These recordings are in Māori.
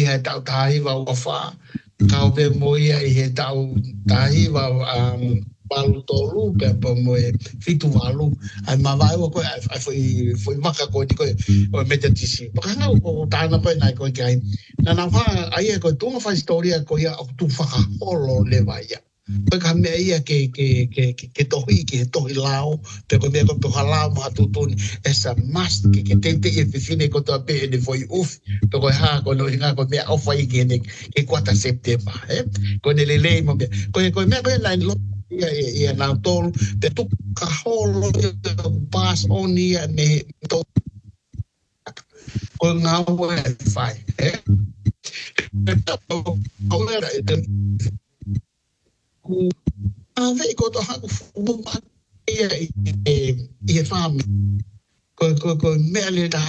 i he tau tahiwa o wha. Kau pe moia i he tau tahiwa palu tolu pe pa moe fitu walu. Ai mawai o koe, ai foi maka koe ni koe o meta tisi. Pakanga o tāna koe nai koe kai. Nana wha ai e koe tunga wha historia koe ia o tu whakaholo le waia. Koe ka mea ia ke tohi, ke tohi lao, pe koe mea koe toha lao maha tutuni, esa must ke te e whiwhine ko toa pe ene foi ufi, pe koe haa koe no hinga koe mea ofa i ke kwata September, koe ne lelei mo mea, koe mea koe nai lo ia nau tolu, pe tu ka holo pass on ia me to koe ngā ue whai, koe era e te ave ko to ha fu ma e fam ko me le da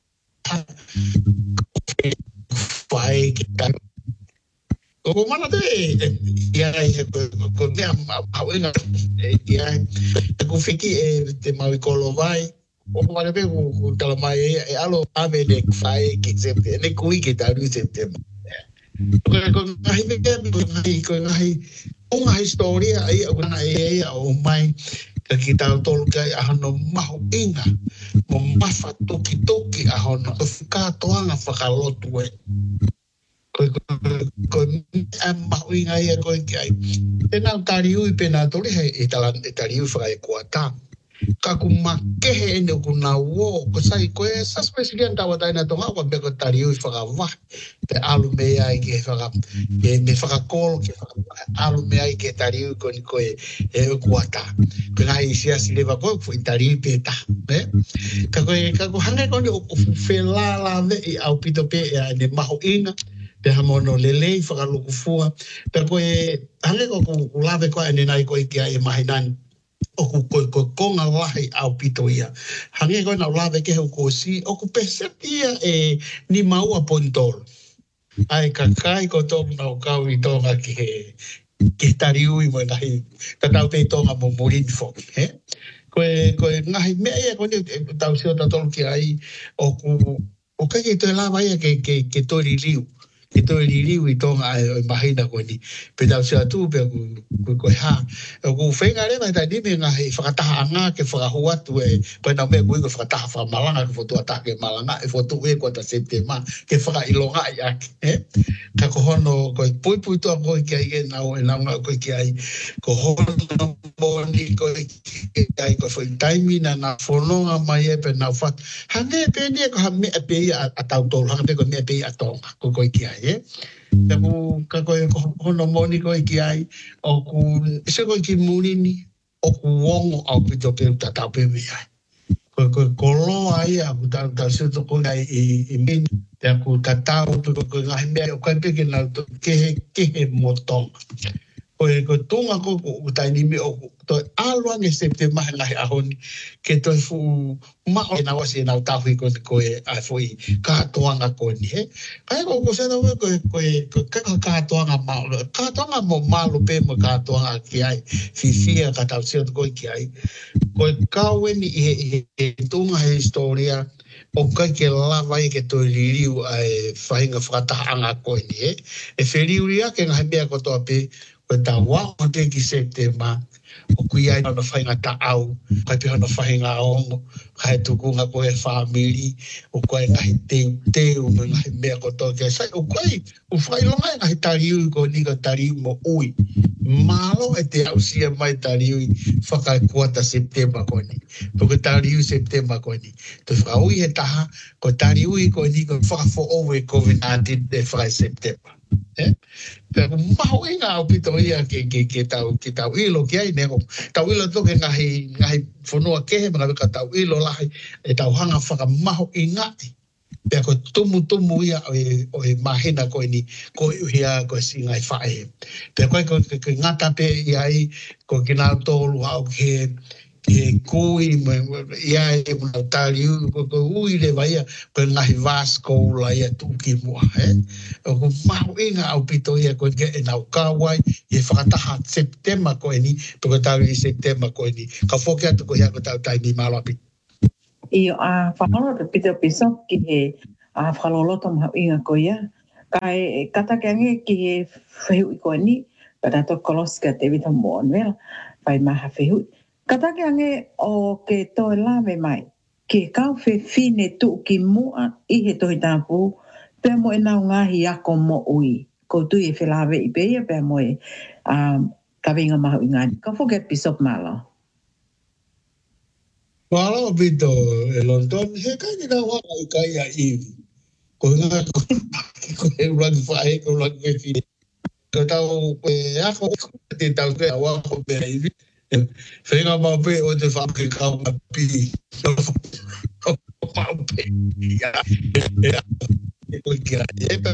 pai kita ko mana te ya ko me a wenga ya ko fiki te mau ko lo vai o mana pe ko tala mai e alo ave de fai ki se ne kui ki ta ru se te ko ngai me ko ngai unha historia ai una e o mai ka kita tolu kai ahano maho inga mo mafa toki toki ahano ka toanga whakalotu e ko maho inga ia ko kai tena tariu i pena toli he e tariu whakai kuata ka ku makehe ene ku na wo ko sai ko esa spesialian tawa taina tonga ko be ko tariu whakava te alu me ai ke whaka me whakakolo ke alu me ai ke tariu ko ni ko e kuata ko ngai sia si leva ko fu tariu pe ta ka ko hanga ko ni o fela la ve au pito pe ne maho inga pe hamono lelei whakaluku fua pe ko hanga ko lave ko ene nai ko i kia e mahinani o ko konga wahi au pito ia. Hange koe na ulawe ke hau ko si, o ku pesetia ni maua pontol. Ai kakai ko tōku na o kau i tōnga ke tariui mo ngahi, tatau te tōnga mo morin fok. Koe ngahi mea ia koe tau sio tatolu ki ai, o kai ke toi lawa ia ke tori liu. Ke toi liu i tonga ai mahina koe ni. Pe tau sia tu pe koe ha. Ko whenga rewa tai nime ngahi whakataha anga ke whakahua tu koe nau mea koe whakataha whamalanga ke whotu atake malanga e whotu e kua ta September ke whakailonga i ake. Ka kohono koe pui toa koe ki ai e nau ngā koe ki ai. Kohono moni koe ki ai koe whaitaimi na ngā whanonga mai e pe nau what. Hange pe nia ko ha mea pe ia a tau tolu, hange pe koe mea pe ia a tonga koe ki ai. Ka koe hono moni koe ki ai o ku se koe ki murini o ku wongo au pito pe tatau pe me ai koe kolo ai a ku tau se to koe ai i mini te a ku tatau pe koe ngahi mea o kai peke na kehe motonga koe tunga koe ku tainimi o toi aluang e September ngahi ahoni ke toi fu mao e nawa si e nau tahui koe a fui katoanga koe ni kai ko se tau koe katoanga malo katoanga mo malo pe mo katoanga ki ai fifia ka tau sio koe ki ai koe kaweni i tunga historia o kai ke lava i ke toi liriu ai whahinga whakataanga koe ni e whiriuria ke ngahi mea kotoa pe koe ta wao te ki September o kui ai na whainga ta au, kai piha na whainga ongo, kai tukunga koe whamiri, o koe ngahi teu, ngahi mea koto kia sai, o koe, o whailonga ngahi tariu ko nika tariu mo ui. Malo e te ausia mai tariu whakai kuata September koe ni. Toko tariu September koe ni. To whaui he taha, ko tariu ko nika whakafo owe COVID-19 de whakai September. Pero maho inga au pito ia ke tau ilo ki ai nego tau ilo toke ngahi whanua kehe mga wika tau ilo lahi e tau hanga whaka maho ingati pia ko tumu ia o e mahina koe ni koe uhia koe singai whae pia koe ngata pe iai ko kina tolu au ke kui ia e muna tariu ko ui le vaia ko ngahi Vasco la ia tuki mua o ko mahu inga au pito ia ko ke e nau kawai e whakataha September ko ni to ko tau i September ko ni ka foke atu ko ia ko tau tai ni malo api i a whanoro te pito piso ki he a whaloloto mahu inga ko ia kai kata kange ki fehu ikoni pada to kolos ka te vita mon vel pai ma ha fehu kata kange o ke to la me mai ke ka fe fine tu ki mua I he to tapu pe mo na nga hi ako mo ui ko tu e fe la ve I pe pe mo ka vinga ma nga ka fo get pisop malo Wala bito London he ka ni na wa ka ya I ko nga ko e run fai ko run ke fi ko tau ko ya ko te tau ke wa ko be I fe nga ma pe o te fa ke ka ma pi ma pe ya ko kira e pe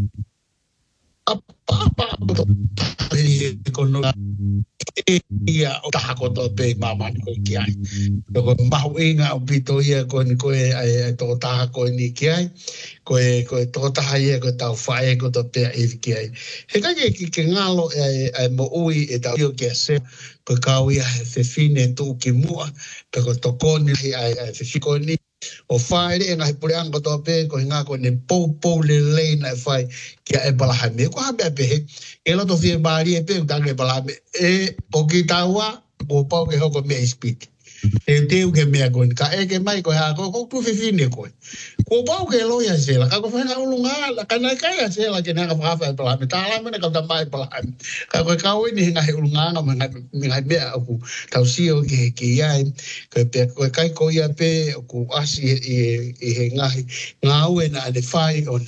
apa ko no ia o taha ko to pe mama ko ki ai ko mau inga o pito ia ko ni ko e to taha ko ni ki ai ko to taha ia ko tau fae ko to pe e ki ai he ka ki ngalo e mo ui e tau ki se ko ka ia se fine tu ki mua pe ko to ko ni ai se ko ni o fai e ngai pure ang ko to pe ko nga ko ni po le na fai ki e bala ha me ko ha be pe e lo to fie bari e pe ta ke bala e o ki tawa o pau ke hoko me speak e te u ke me ko ka e ke mai ko ha ko tu fi fine ko pau ke lo ya se la ka ko fa na ulunga la ka na ka ya se la ke na ka fa fa bala me ta la me ka ta mai bala ka ko ka o ni nga he ulunga nga me nga be aku tau si o ke ya ko pe ko kai ko ya pe ku asi he nga u na de fai on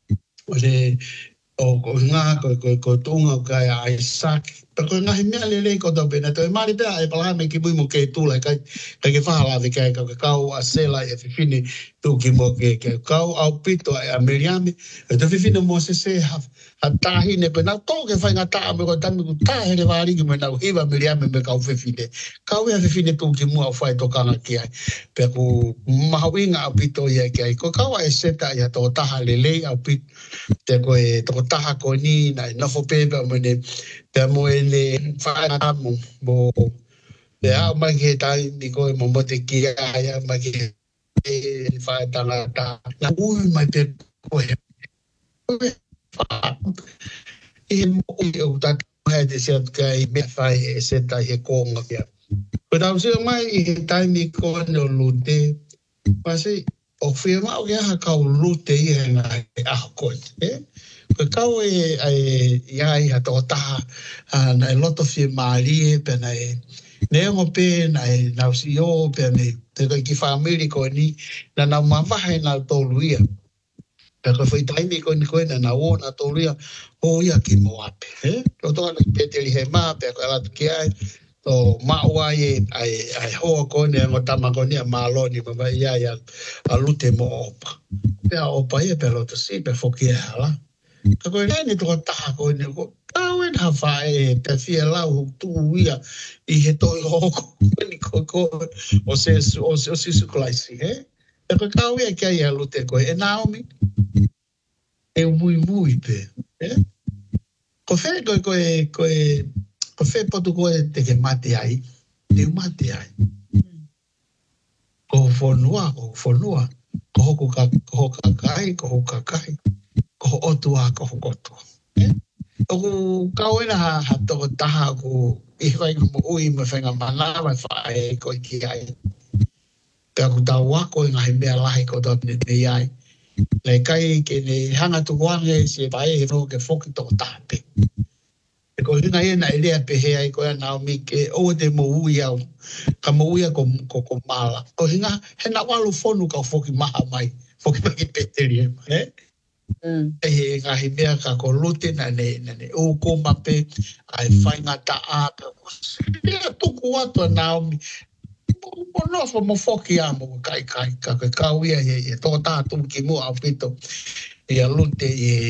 o nga ko tunga ka ai sak ko nga he mea lele ko to bena to mari pe ai pala me ki mo ke tu la ka ke fa la de ka o asela e fini tu ki mo ke ka au pito a meriame to fini mo se ha tahi ne pe na to ke fa nga ta me ko tan ku ta he le vari ki me na hiva meriame me ka fini ka o fini tu ki mo fa to ka ki ai pe ku mahawinga pito ye ke ko ka wa seta ya to ta lele au pito te ko e to taha ko ni na no fo pe mo ne te mo ele fa na mo te a ma ke tai ni ko mo mo te ki ya ma ke fa ta la ta na u ma te ko e fa e mo o ta ha de se ka i me fa e se ta e ko nga ya ko ta se mai i tai ni ko no lute pa se o firma o ya ka lute i nga a ko ko kau ia i hato taha na loto fi maari pe na ne ngo pe na na si o pe me te ko ki family ko ni na mama hai na to luia pe ko foi tai mi ko ni ko na o na to luia o ia ki mo ape to to na pe te li he ma pe ko la ki ai to ma wa ai ho ko ne ngo tama ko ni ma lo ni ba ia a lute mo opa pe opa ia pe lo to si pe fo ki ala ka koe nene toko taha koe ne ko kau en hawha te fia lau tu ia I he toi hoko ni ko o sisu kolaisi e koe kau ia kia ia lute koe e Naomi e mui pe ko fe ko fe potu koe te ke mate ai te mate ai ko fonua ko hoko kakai ko otua ko hokotua o kauena ha to taha ko I vai mo ui me fenga mana mai fai ko ki ai pe ko ta wa ko nga he mea lahi ko to ne ai le kai ke ne hanga tu wange se vai he no ke foki to tape e ko hinga ina ile pe he ai ko na mi ke o de mo ui au ka mo ui ko mala ko hinga he na walu fonu ka foki maha mai foki mai peteri e nga he mea ka ko lute na ne o ko mape ai whainga ta ape mea tuku ato Naomi mo no fo mo foki amo kai ka kauia e tō tātu ki mua au pito e a lute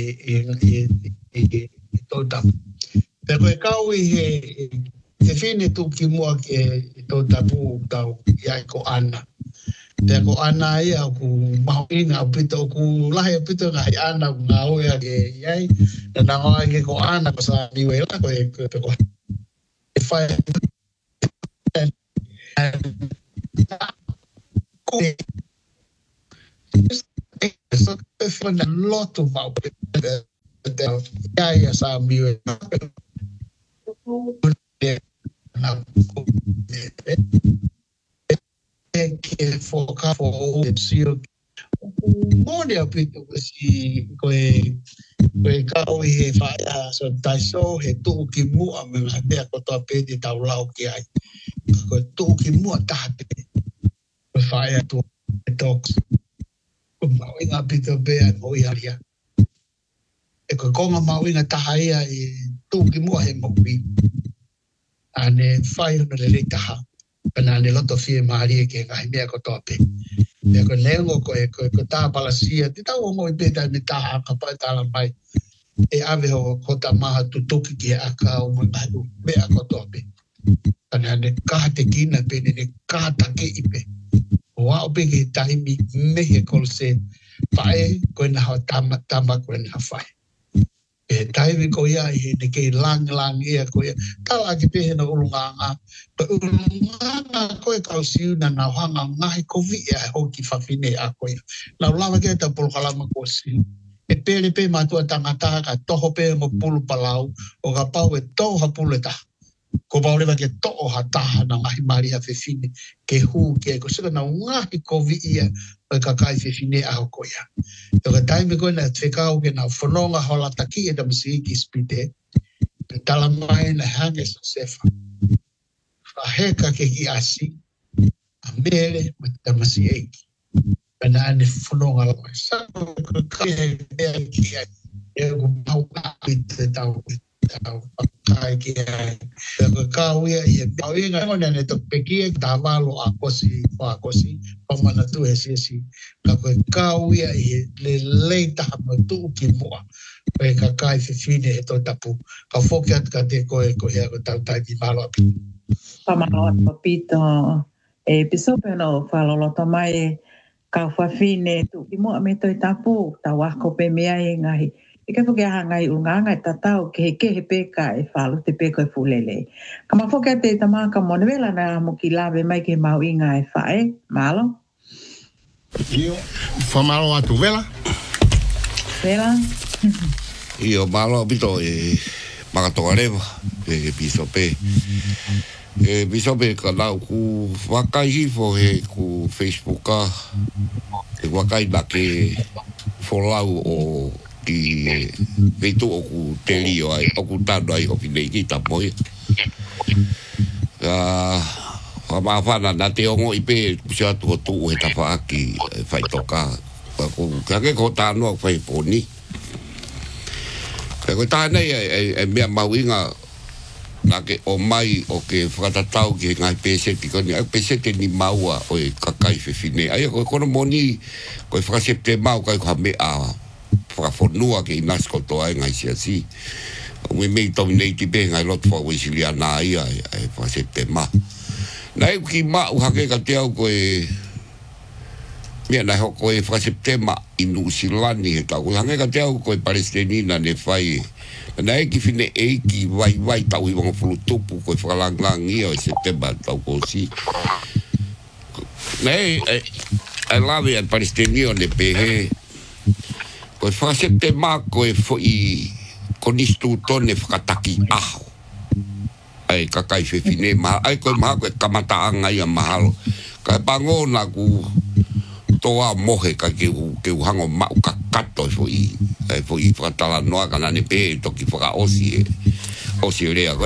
e tō tapu pe koe kau he fine tu ki mua ke tō tapu tau iai ko ana te ko ana ia ku mahuinga pito ku lahi pito ngai ana ku ngau ia ke iai na ngau ke ko ana ko sa niwe la ko ko e fai ko so e fai na lotu mau ya sa miwe na ke foca for sio mone apito si koe kau he whaia so taiso he tuu ki mua me ngā mea kotoa pēti tau lau ki ai koe tuu ki mua tahape koe whaia tuu e toks koe mawinga pito bea mo i aria e koe konga mawinga taha ia i tuu ki mua he mopi ane whai hona le rei taha pana ane loto fie maari e ke ngai mea kotoa pe e koe neongo koe taha palasia te tau ongo i pētai me taha ka pai tala mai e ave ho kota maha tutuki ki aka o manu me ako tope ana ne ka te kina pe ne ka ta ke ipe wa o pe ke taimi me he kolse pae ko na ha tama ko na fai e taimi ko ia i ne ke lang ia ko ia tala ki pe no ulunga ko e ka siu na hanga ngai ko vi e ho ki fafine ako ia la lava ke ta por kala ma ko si e pere pe matua tangata ka toho pe mo pulu palau o ka pau e toho ha pulu ta ko paulewa ke toho ha taha na ngahi maria fefine ke hu ke ko sila na ngahi ko vi ia o ka kai fefine a ko ia o ka taime ko na tfekau ke na whanonga hola taki e da masi ki spite pe tala mai na hange sa sefa whaheka ke ki asi a mere ma da masi eiki ana ane whanonga la mai sa ko kai ki ai e ko pau ka te tau kai ki ai ko kau ia i pau ia ngona ne to peki e tavalo a kosi pamana tu esi ka ko kau ia i le leita ma tu ki moa e ka kai fifine e to tapu ka foki at ka te ko ia ko tau tai di malo api pamalo apito e pisope no falolo tamai ka fafine tu ki mo me toi tapu ta wako pe mea e ngahi e ka foke hangai unganga ta tau ke he peka e falu te peka e fulele ka ma foke te tamaka monvela na mo ki lave mai ke mau inga e fae malo io fa malo a tu vela io malo bito e magatongareva e pisope e bisobe ka lau ku wakai hifo he ku Facebook ka e wakai na ke folau o ki veitu o ku telio ai o ku tano ai o pinei ki tapoi whamawhana na te ongo i pe kusia tu o tu he tapa aki whai toka ku kake ko tānoa whai poni ko tānei e mea mauinga na ke o mai o ke whakatatau ki ngai peseti koni ai peseti ni maua o e kakai fefine ai ko kono moni ko whakasepte mau kai kwa me a whakafonua ke inas koto ai ngai siasi o me mei tomi nei ti pe ngai lot wha wisilia na ai ai whakasepte ma nai ki ma u hake ka te au ko e mea nai hoko e whakasepte ma inu silani he tau hake ka te au ko e palestinina ne whai na e ki fine e ki vai tau i wanga fulu tupu ko e whakalang ia o September tau ko si na e lawe al palestinio ne pehe ko e September ko e fo i konistu tone whakataki aho ai kakai fefine ma ai ko ma ko kamataanga ia mahalo ka pangona ku toa mohe ka ke hango ma ka kato foi fatala noa kana ne pe to ki fora osi le ko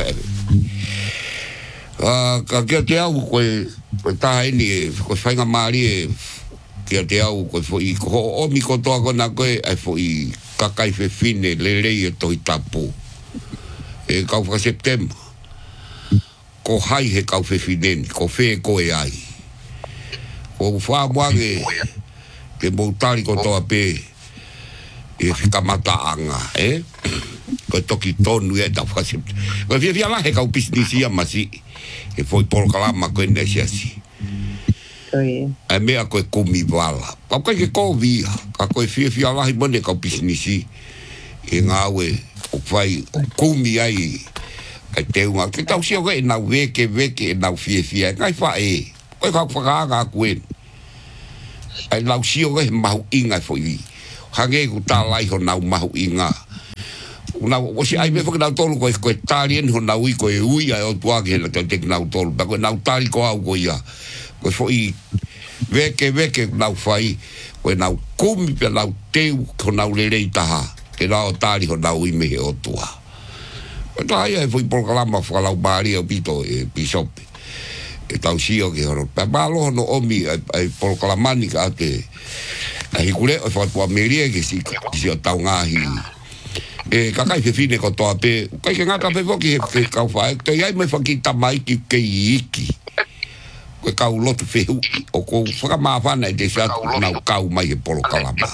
ka ke te au ko ta ni ko fainga mari ke te au ko foi ko o mi ko to ko na ko ai foi ka kai fe fine le e to itapu e ka fa september ko hai he ka fe fine ko fe ko e ai o fa moage ke moutari ko toa pe e fika mataanga ko toki tonu e ta fasi ko fia la he ka pisnisia masi e foi por kalama ko nesiasi ai me ko komi vala pa ko ke ko via ka ko fia la hi bone ka pisnisi e ngawe o fai komi ai te unga ke tau sia ko na veke na fia ngai fa ko ka ka ku ai lau sio e mau inga foi hange ku talai ho nau mahu inga una o si ai me fo na tolu ko talien ho nau ko e ui ai o tua ke na te nau tolu ba ko nau tali ko au ko ia ko fo i veke nau fai ko nau kumi pe nau teu ko nau le taha ke nau tali ho nau i me o tua ko tai ai foi por kalama fo lau bari o pito e bisope e tau sio ke horo pa malo no omi ai por kalamani ka te ai kule o fa tua merie ke si o tau ngahi e kakai fe fine ko to ape kai ke ngata pe voki ke ka fa te ai me fa ki tamai ki ke iki ko ka u lot fe o ko fa ma fa na de sa na ka u mai polo kalama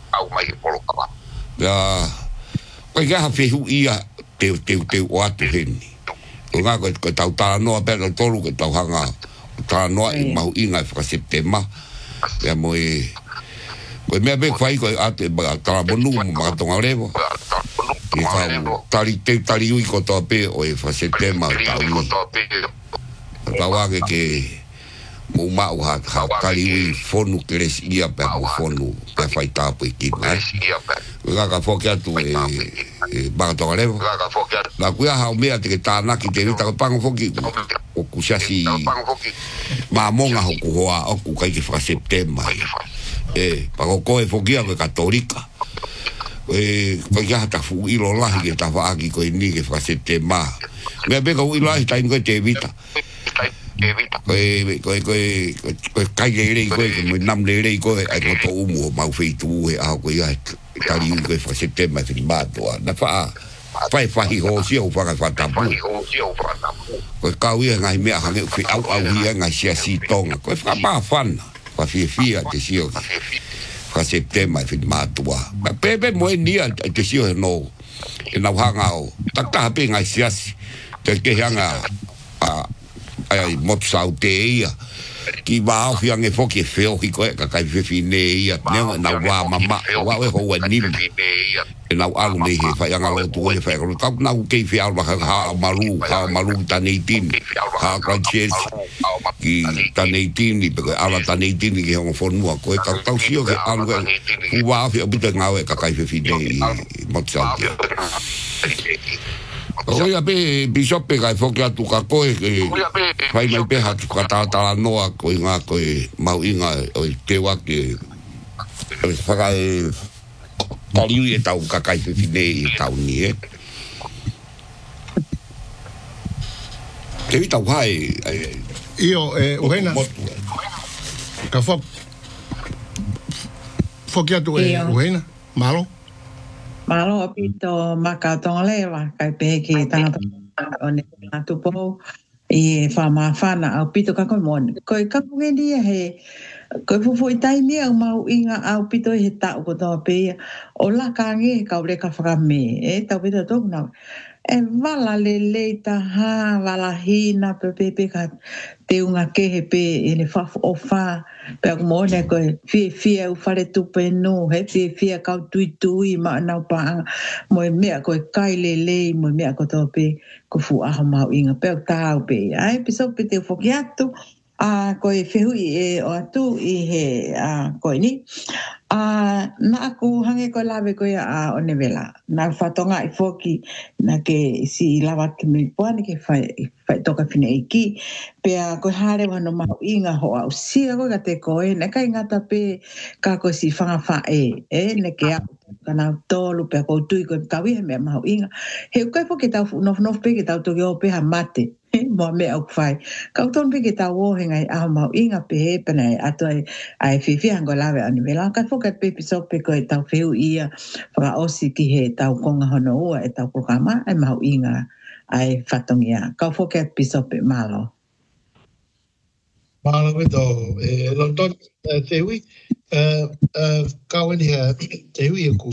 ya ko ga fe hu ia te o atu heni o nga ko tau ta no pe no tolu ko tau hanga ta no i mau inga fa septemba ya mo e ko me be fai ko ate ba ta bonu ma tonga levo tali ui ko tope o e fa septemba tawa ke mo ma ha tali ui fonu que les ia pe mo fonu pe fai tapo ki na ga fo ke atu e ba tonga levo la kuia ha me ate ke ta na ki te ta pango fo ki o kusasi ma monga ho ku hoa o ku kai ke fa septemba pa ko e fo ki a katolika ko ya ta fu ilo la que ta va aquí ko ni que fa septemba me be ko ilo ai ta ngo te evita ko kai le ko me nam le ko ai ko to umo ma fe tu e a ko ya ta ri ko fa septemba fi mato na fa hi ho si o fa ta bu ko ka wi ngai me ha ngai fi au hi ngai si tong ko fa ba fan fa fi te si o ka septemba fin matua pepe mo nia te sio no e na hanga o ta pe ngai sias te ke hanga ai mot sauteia ki va o fiange foki feo ki ko ka kai fine ia na wa mama wa we ho ni na alu ne he fa yanga lo tu e fa ko ta na ke fi al ba ha malu ta neitin ha ka ches ki ta neitin ni pe ala ta neitin ni ho fo nu ko ta ta sio ke alu ku wa fi obita ngawe ka kai fine mot sauteia Oia pe bishop pe kai foki atu ka koe ke fai mai pe hatu ka ta noa ko inga ko mau inga o te wa ke faka taliu e tau ka kai fine e tau ni te vita vai io Uhena ka foki atu Uhena malo Malo apito makatonga lewa kai peke tanga one tupo e fama fana apito ka ko mon ko ka ngi he ko fu tai mi mau inga apito he ta ko to pe o la ka ngi ka ore ka fra me e ta pito to na e vala le ta ha vala hina pe ka te unga ke he pe ene fa o fa pe mo ne ko fi u fare tu pe no he fi ka tu ma na pa mo me ko kai le mo me ko to pe ko fu a ma inga pe ta pe ai piso pe te fokiatu a ko e fehu e o tu i he a ko ni a na aku hange ko lave ko a onevela na fatonga i foki na ke si lava ke me pone ke fai toka fine iki pe a ko hare wano mau inga ho au sia ko te ko e na kai ngata pe ka ko si fanga fa e ne ke a kana tolu pe ko tu ko ka wi me mau inga he ko foki ta no pe ke ta to yo pe ha mate mo me au fai ka ton pe ke ta wo henga a mau inga pe pe na ato ai fifi angolave onevela ka foki pe piso pe ko ta feu ia para osi ki he ta konga hono ua e ta programa ai mau inga ai fatongia ka foki piso pe malo to London tewi ka wani tewi ku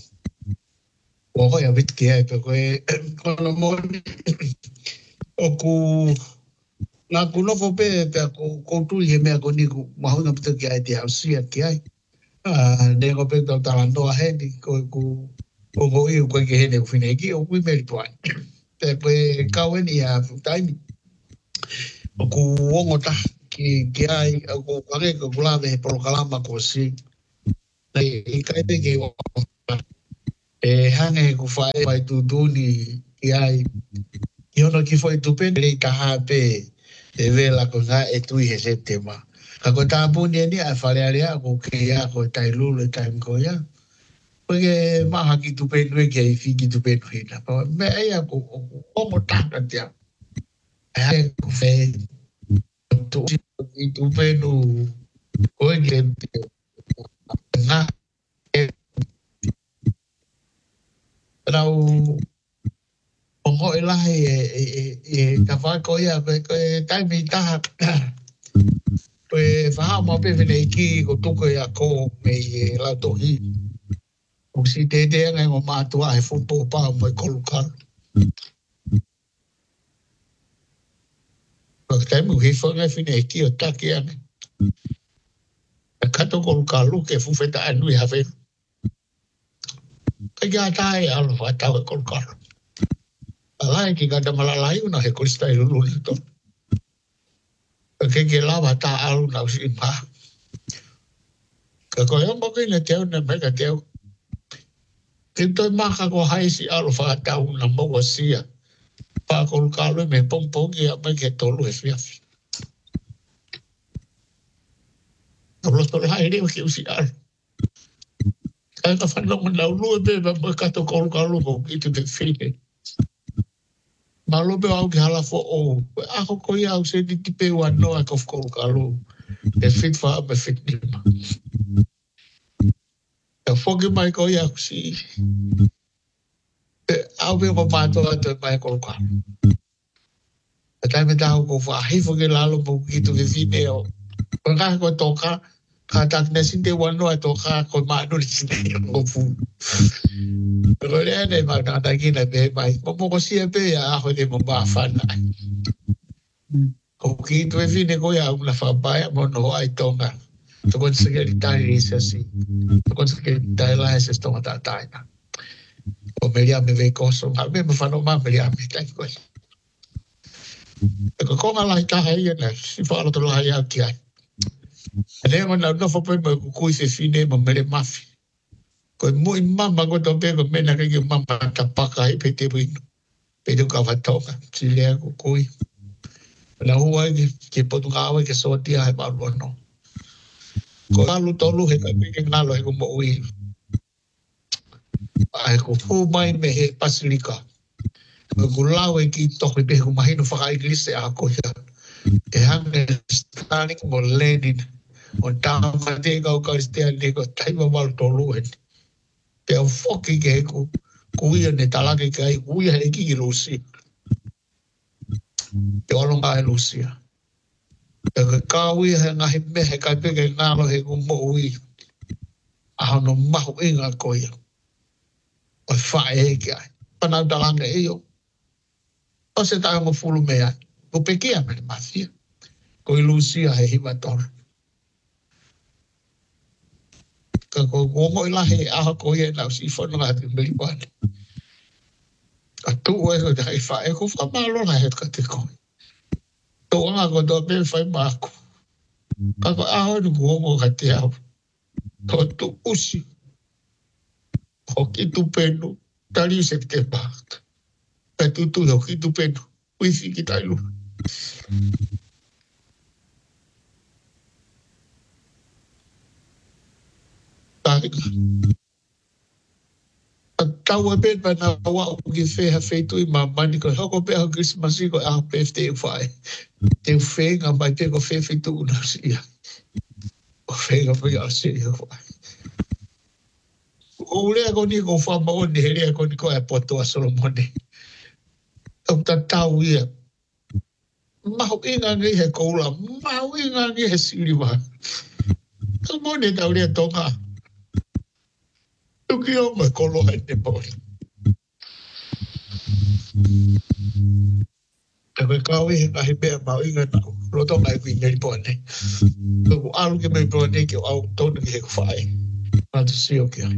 o ho ya bit ki ai pe ko mo o ku na ku no fo pe ko tu ye me ko ni ku ma ho na pe ki ai te au sia ki ai ne ko pe to ta no a he ni ko i ko ke he ne fine ki o ku me to te pe ka wani ya time o ku wongo ta ki ai ko kare ko lave por kalama ko si I kai te ke o. E hange ku whae tu tūni ki ai. I ono ki whai tu pene rei taha pe e vela ko ngā e tui he se tema. Ka ko tā pūni ni a whare area ko ke ia ko tai lulu tai mko ia. Ko ke maha ki tu penu e ki ai whi ki tu penu hina. Me eia ko omo tāka tia. E hange ku whae tu penu ko e ki ngā rau ongo e lahi e ka whai ko ia ko e taimi taha ko e whaha ma pewene i ki ko tuko ia ko me i lau tohi o si te te ngai ngo mātua he fupo pā mo i kolu karu ko taimi uhi whangai whine i ki o taki ane e kato kolu karu ke fufeta anui hawe ka kia tae alo whatau e kolu karu alai ki kata malalai una he koristai lulu ni to. Ke lawa ta alu na usi ma. Ka ko yo mo ke ne teo ne me ka teo. Ke to ma ka ko hai si alu fa ta una mo sia. Pa ko ka lu me pom pom ki a me ke to lu e fia. Lo to hai ni ki usi alu. Ka fa no na lu be ba ka to ko lu ko ki te fine. Malobe au ki hala fo o. Ako ko ia au se di tipe ua noa kof kolu kalu. E fit fa me fit nima. E foki mai ko ia kusi. Au me ko mato ato mai kolu kalu. E taime tahu ko fa hifo ke lalo po kitu vivine o. Ko nga ko toka. Ka tak nesinte ua noa toka ko maanu ni sine o fu. Pero le ne ma na kina be mai mo ko sia be a ho de mo ba fana ko ki tu e fine ko ya una fa ba mo no ai tonga to kon se ke dai is asi to kon se ke dai la es sto ta ta o me ya me ve ko so ma me fa no ma me ya me tai ko ko la ta hai na si fa lo to la ya ki ai ne mo na no fo pe mo ku se fine mo me le mafi ko mo mama ko to pe ko mena ke mama ta paka i pete wino pe do ka vatonga si le ko kui na hua ke Portugal ke so tia he ba no ko alu tolu he ka ke ngalo he ko mo ui ai ko fu mai me he pasilika ko lawe ki to pe ko mai no fa iglesia a ko ya e hange stani mo Lenin on tama de ko stia de ko tai mo mal tolu he te o foki ke ku kuia ne talake kai kuia he ki Rusia te olonga e Rusia te ka ui he ngahi me he kai peke ngalo he ku mo ui a hono mahu inga koia o whae he ki ai panau talanga e yo o se tae mo fulu mea o pekea me le mafia ko i Rusia he hiwa tonu ka ko mo ila he a ko ye na si fo no ha te meli pa a tu e ko dai fa e ko fa malo na he ka te ko to nga ko do be fa ma ko ka ko a ho no mo ka te a to tu usi ho ki tu penu tali se te ba pe tu ho ki tu penu ui fi ki tai lu tau e pe pa na wa o ki fe ha fe tu I mani ko hoko pe ho Christmas ko a pe te fai te fe nga mai te ko fe tu na sia o fe nga pe a sia o le ko ni ko fa ma o ni le ko ni ko e poto a Solomone o ta tau ia ma ho inga ni he ko la ma ho inga ni he siliva ko mo ne tau le tonga Tuki o me kolo hai te pori. Te me kawi he ngahi mea mau inga nau. Roto ngai kui neri pone. Tuku alu ki mei pone ki o au tonu ki he kufai. Matu si o ki ai.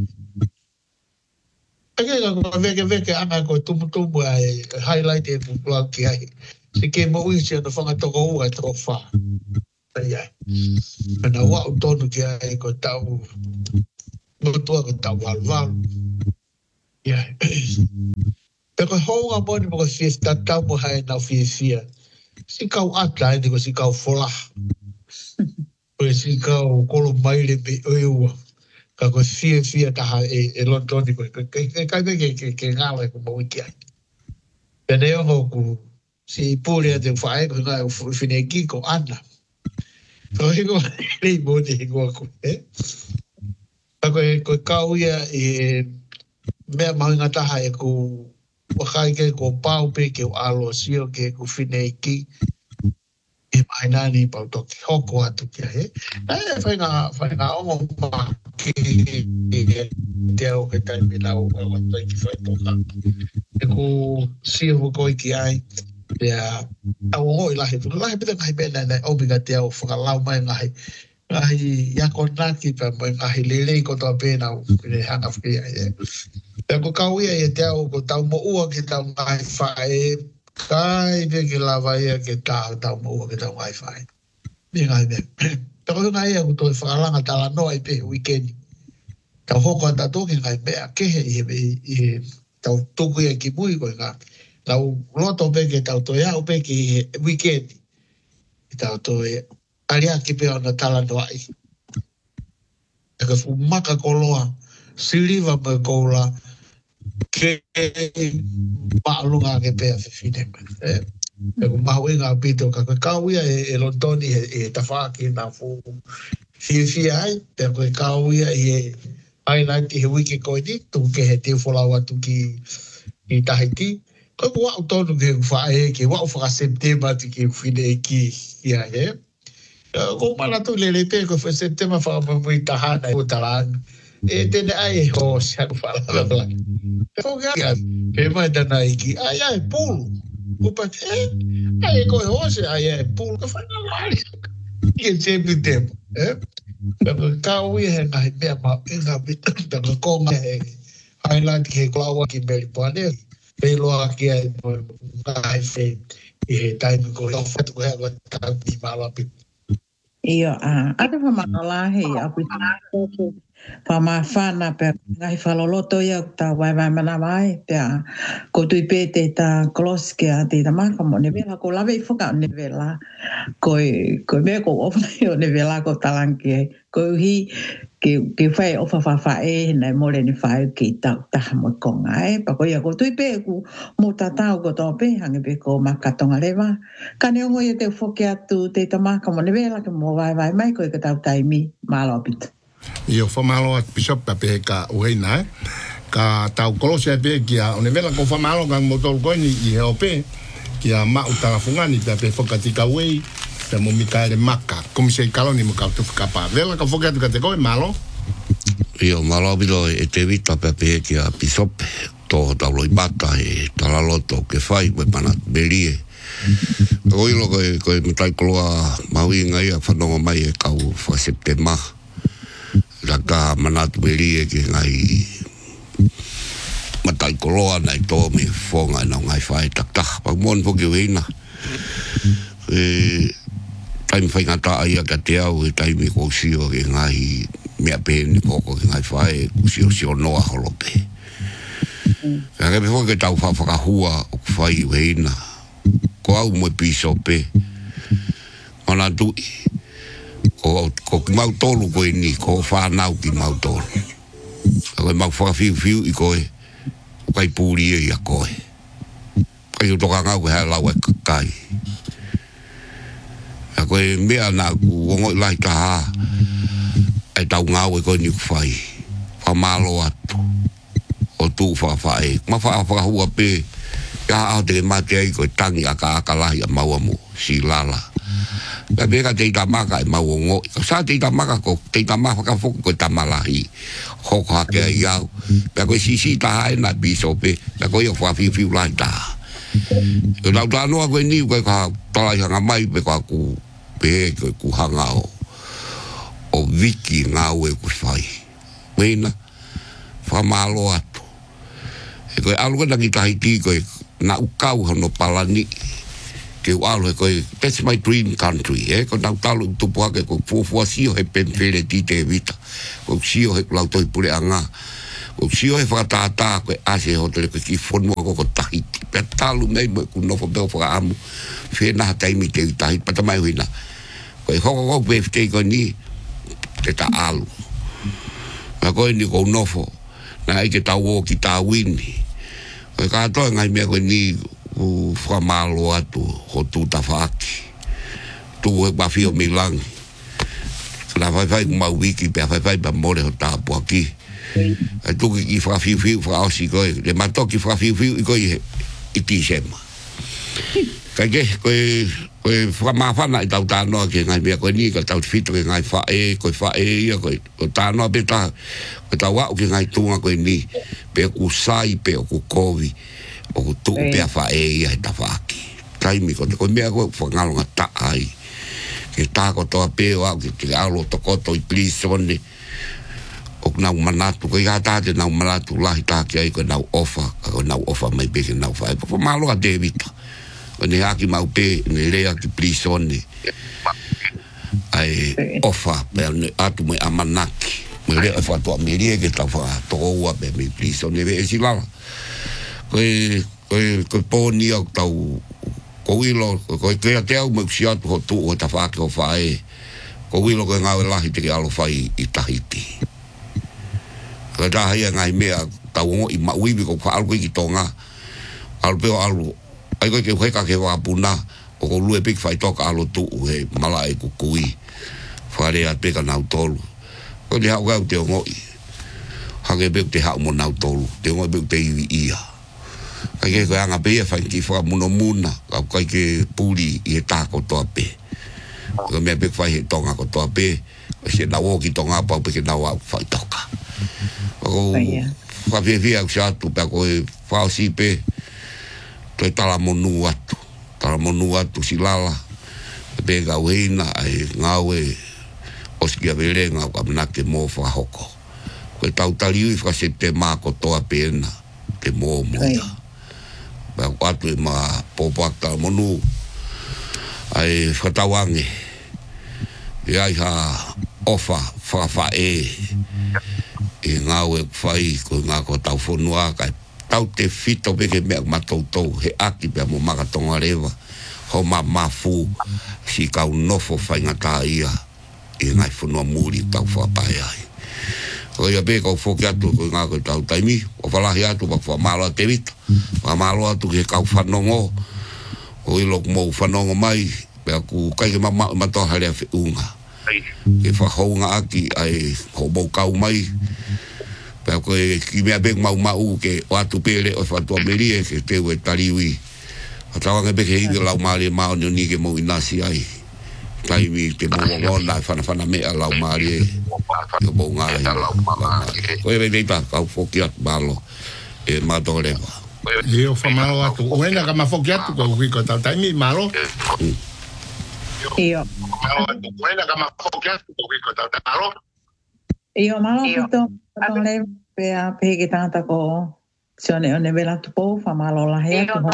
Ake ka kua veke ana ko tumu ai highlight e pupula ki ai. Si ke mo uisi ana whanga toko ua e toko wha. Tai ai. Ana wau tonu ki ai ko tau tua ko tau val. Ya. Pero honga mo ni mo fiesta tau mo hai na fiesta. Si kau atla ni ko si kau fola. Pues si kau kolo mai le be oiwa. Ka ko fiesta ta ha e London ni ko kai be ke ngala ko mo ki. Pene o ku si pule de fai ko na fineki ko ana. Ko le mo de ko ko. Ko kau ia mea maunga taha e ku wakai ke ko pau pe ke alo sio ke ku fineki e mai nani pau toki hoko atu kia he. E whainga ongo ma ke te au ke taimi lau e watai ki whaitoka. E ku sio hoko i ki ai pia au hoi lahi. Lahi pita ngahi pena nei obiga te au whakalau mai ngahi yako naki pa mai ngahi lelei ko toa pena au kune hanga whia e. Pea ko kau ia e te au ko tau mo ua ke tau ngai whae, kai pe ke lawa ia ke tau mo ua ke tau ngai whae. Me ngai me. Pea ko ngai ia ko toi whakalanga tala noa i pe weekend. Tau hoko anta toki ngai mea kehe i tau tuku ia ki mui koe ngā. Tau loto pe ke tau toi au pe ke weekend. I tau toi alia ki pe ona tala noa i. E ka fumaka koloa, siliva me koula, ke maalunga ke pea whiwhine. E ko mahu inga pito ka kau ia e Londoni e tawhaki na fu whiwhia ai. Pea koe kau ia e highlight he wiki koe ni, tuku ke he te wholawa tuki i Tahiti. Koe ko wau tonu ke whae ke wau whaka September ti ke whine ki ia he. Ko mana tu lele pe ko September whaka mui tahana i utalang. E tene ai ho siya ko whalala. Ko kia, pe mai tana iki, ai pulu. Kupa ai ko ho se ai pulu ka whalala. Ie sempre tempo, Pero kau ia he ngahi mea ma inga bita ka konga he highlight ke klaua ki Melipane. Pe loa ki ai ngahi fe i he taimi ko lau fatu ko hea ko tau ni malapi. Ia, ada whamala hei apu whamawhana pe ngai whaloloto ia ta wai mana mai pe ko tui pe te ta kloske a te tamaka mo ne vela ko lawe i whaka o ne vela ko mea ko ofna i o ne vela ko talanki ko hi ke whai ofa whawhae nei more ni whai ki tau taha mo konga pa ko ia ko tui pe ku mo tatau ko tō pe hangi pe ko makatonga lewa ka ne ongo ia te whoke atu te tamaka mo ne vela ke mo vai mai ko i ka tau taimi malo pita. Io whamalo at Bishop pe ka uheina ka tau kolosia pe kia o ne vela ko whamalo ka motol koe ni i heo pe kia mau tarafungani pe whakatika wei pe mo mikaere maka komisei kaloni mo ka tufu kapa vela ka whoke atu ka te koe malo Io malo bilo e te vita pe kia Bishop to taulo i bata e talaloto ke whai me pana belie ko ilo koe mitai koloa maui ngai a whanonga mai e kau wha September raka manatu belie ke ngai matai koloa nai tō me whonga na ngai whae taktak pa mon poki weina taimi whaingata aia ka te au e taimi ko sio ke ngai mea pēni koko ke ngai whae sio noa holope ka ke peho ke tau whakahua o whai weina ko au mo piso pe manatu ko mau tolu koe ni, ko whanau ki mau tolu. Koe mau whakawhiu i koe, kai pūri e ia koe. Kai utoka ngau koe hea lau e kakai. A koe mea nā ku ongo i lai taha, ai tau ngau e koe ni kuwhai. Whamalo atu, o tū whakawhae. Ma whakahua pe, ia au te mate ai koe tangi aka lahi a maua mo, si lala. Ka beka te tamaka e mau ngo. Sa te tamaka ko te tamaka ka foku ko tamalahi. Hoko hake ai au. Ka ko sisi ta hai na bisope. Ka ko yo fa fi lai ta. Yo lau ta no ko ni ko ka tala hanga mai pe ka ku pe ko ku hanga o viki ngau e ku fai. Wena fa malo atu. E ko alu ka ngi Tahiti ko na ukau no palani. ke walo ko that's my dream country ko nau talu tu po ke ko fu sio he pempele ti te vita ko sio he lau toi pule anga ko sio he fatata ko ase hotel ko ki fonu ko Tahiti pe talu nei mo ku no fo be fo amu fe na tai mi te Tahiti pata mai wina ko ho be te ko ni te ta alu ko ni ko no fo na ke ta wo ki ta wini ko ka to ngai me ko ni o famalo atu ho tu tafaki tu e ba fio milang la vai ma wiki pe vai ba mole ho ta po aquí tu ki fa fiu fa osi ko le mato ki fa fiu ko i ti sema ka ke ko fa ma fa na ta no ke ngai me ko ni ko ta fito ke ngai fa ko ta no be ta ko ta wa ke ngai tu ko ni pe ku sai pe ku kovi o tu pe fa ia ta fa ki tai mi ko me ko fa ngalo ngata ai ke ta ko to pe wa ke alo to ko to please only o na manatu ko ya ta de na manatu la ta ke ai ko na offer mai be ke na fa po malo a David o ne aki mau pe ne le aki please only ai offer pe atu mai amanaki me le fa to me le ke ta fa to wa be me please only be si la ko poni o tau ko wilo ko ke te au mo sia to tu o ta fa ko fa ko wilo ko nga la hite alo fa I Tahiti ko da ia ngai me tau ngo I ma wi ko fa algo ki tonga al pe alu ai ko ke ka ke wa puna o ko lue pik fa to ka alo tu e mala e ku kui fa re at pe ka na tolu ko le ha ga te ngo ha ke be te ha mo na tolu te ngo be te ia ai ko anga be fa ki fa muno muna ka ke puli I ta ko to pe ko me be fa he tonga ko to pe se na wo ki tonga pa pe na wa fa toka o fa via xa tu pa ko fa si pe to tala monu atu silala be ga weina ai ngawe oskia vele nga ka na ke mo fa hoko ko tau taliu fa se te ma ko to pena te mo ya ba kwatu ma popakta monu ai fatawangi ya ha ofa fa e ngawe fai ko nga ko tau fonua ka tau te fito be ke me matou he aki be mo maka tonga rewa ho mafu si ka unofo fai ngata ia ngai fonua muri tau fa pai ai ko ia be ko foki atu ko nga ko tau taimi o fala hi atu ba fa malo te vit ba malo atu ke ka fanongo o ilo mo fanongo mai be ku kai ke mama to hale fe unga ke fa honga aki ai ho bo kau mai pe ko ki me be mau ke o atu pele o fa to merie ke te we taliwi atawa ke be ke I la mali ma ni ke mo inasi ai taimi te mo na fana me la mali yo bo nga ko e be ta ka fokiat balo e ma dole yo fa malo atu wena ka ma fokiat ko ko ta taimi malo Io wena ka ma fokiat ko ko ta malo io malo pito le pe ke tanta ko sione one vela tu po fa malo la he tu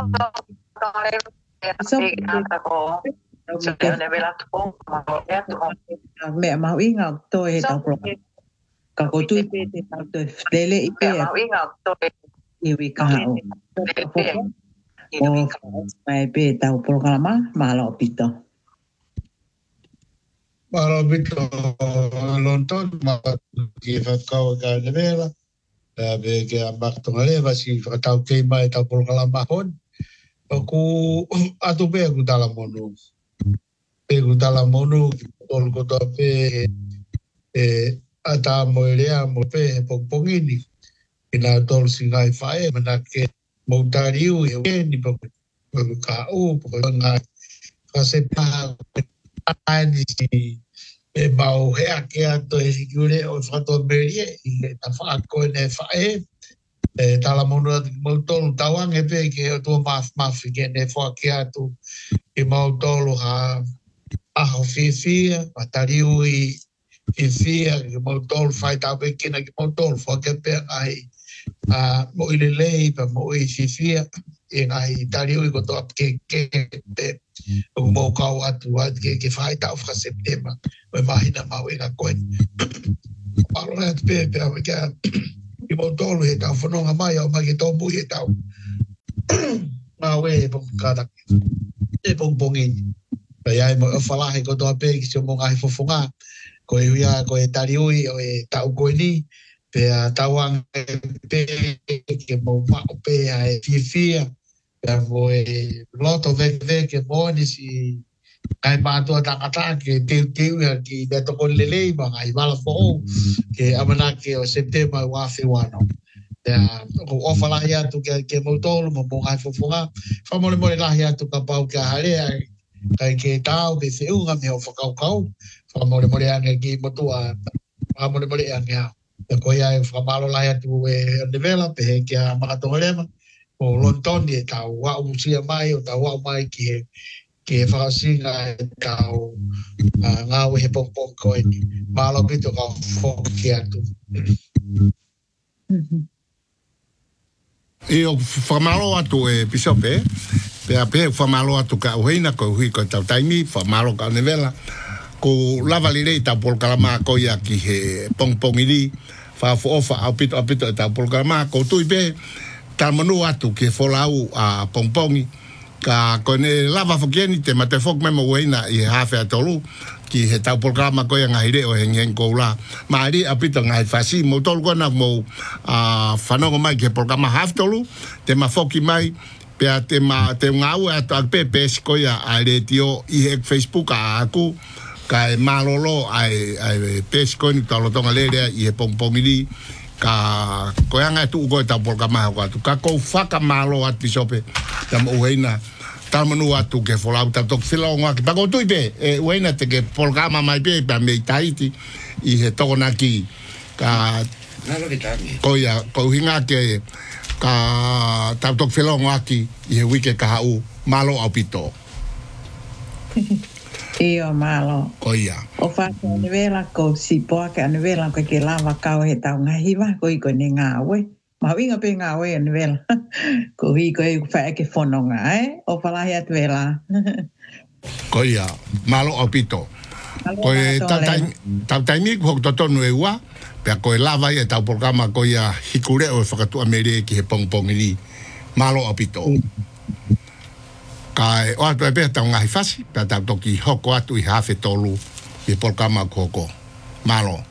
so tanta ko sione vela tu po me ma winga to e ta pro ka ko tu pe te ta to lele I pe ma winga to e wi ka o mai pe ta programa malo pito Malo bito lonton ma ki fa ka le vela be ke ambakto leva si fa tau ke mai tau por kala mahon ku atu be ku dala monu tol ko to pe ata mo elea mo pe pongini ina tol singai fae mana ke mo tariu e ni po ka o po nga fa se pa ani e mau he ake ato e hikure o whato berie I ta whaako e ne whae tala mono mau tolu tawang e pe ke o tua mafi ke ne whaake atu I mau tolu ha aho whiwhia matariu I whiwhia ke mau tolu whai tau pe kina ke mau tolu whaake pe ai mo I lelei pa mo I whiwhia e ngai tariu I koto ap ke o mo kau atu ke whai tau whaka September o mahina mau e ngā koe paro rea te pepe au kia I mo tolu he tau whanonga mai au mai ke tau mui he tau ngā we e pong kātaki e pong pongi pai ai mo e whalahe koto ape ki sio mo ngai fofonga ko e huia ko e tariui o e tau koe ni pe a tauang pe ke mo mao pe a e fia pe mo e loto ve ke mo ni si kai mātua tangata ke teu ki me toko lelei ma ngai wala fo ke amana ke o September wa whewano ko ofalahi atu ke mo tolu mo ngai fofonga whamole mole lahi atu ka pau ka harea kai ke tau ke se unga me o whakaukau whamole mole ange ki motua whamole mole ange au ko ia e whamalo lai atu e nivela pe he kia makatongalema o lontoni e tau wau musia mai o tau wau mai ki he whakasinga e tau ngāwe he pongpong koe ni malo pito ka whoki atu E o whamalo atu e pisope pe a pe whamalo atu ka uheina ko hui ko tau taimi whamalo ka nivela ko lava lirei tau polkalama ko ia ki he pongpong iri ofa apito e tau polkalama ko tui pe tal manu atu ki folau a pongpongi ka kone lava fokieni te mate fok memo weina I hafe atolu ki he tau polkalama ko ia ngahire o heng ko la maari apito ngai fasi mo tolu kona mo whanongo mai ki he polkalama hafe tolu te ma foki mai pe a te ngau atu akpe pesi ko ia a retio I he Facebook a aku ka e malolo ai pesi ko ni talo tonga lerea I he pongpongiri ka koyanga tu ko ta por kama ko tu ka ko faka malo at pisope tam uheina tam manu atu ke folau ta tok filonga ki pa ko tu be e uheina te ke por kama mai pe pa me taiti I he tona ki ka nalo ke tangi ko ya ko hinga ke ka ta tok filonga ki I he wike ka u malo apito Io malo. Koia. O whaka anivela ko si poaka anivela ko ke lava kau he tau ngahiwa ko I ko ne ngāwe. Mawinga pe ngāwe anivela. Ko hi ko e whae ke whanonga O whalahi atu e la. Koia. Malo apito. Ko e tau taimi ko totonu e ua. Pea ko e lava I e tau programa ko ia hikure o e whakatua mere ki he pongpongi ni. Malo apito. Kai o atu e pēr tau ngahi fasi, pēr tau toki hoko atu I hafe tolu I programa koko. Malo.